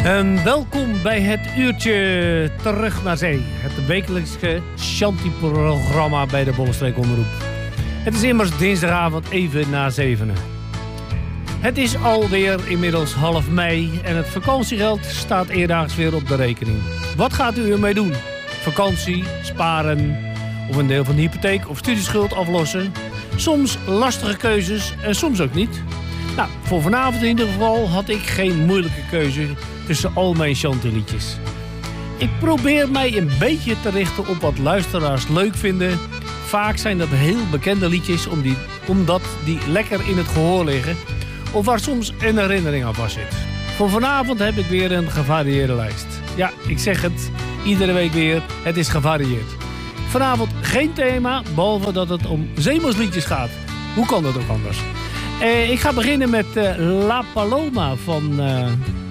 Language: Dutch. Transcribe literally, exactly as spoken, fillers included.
En welkom bij het uurtje Terug naar Zee. Het wekelijkse Shanty-programma bij de Bollenstreek Omroep. Het is immers dinsdagavond even na zevenen. Het is alweer inmiddels half mei en het vakantiegeld staat eerdaags weer op de rekening. Wat gaat u ermee doen? Vakantie, sparen of een deel van de hypotheek of studieschuld aflossen? Soms lastige keuzes en soms ook niet. Nou, voor vanavond in ieder geval had ik geen moeilijke keuze tussen al mijn Shanty-liedjes. Ik probeer mij een beetje te richten op wat luisteraars leuk vinden. Vaak zijn dat heel bekende liedjes om die, omdat die lekker in het gehoor liggen of waar soms een herinnering aan vast zit. Voor vanavond heb ik weer een gevarieerde lijst. Ja, ik zeg het iedere week weer, het is gevarieerd. Vanavond geen thema, behalve dat het om zeemansliedjes gaat. Hoe kan dat ook anders? Eh, ik ga beginnen met uh, La Paloma van uh,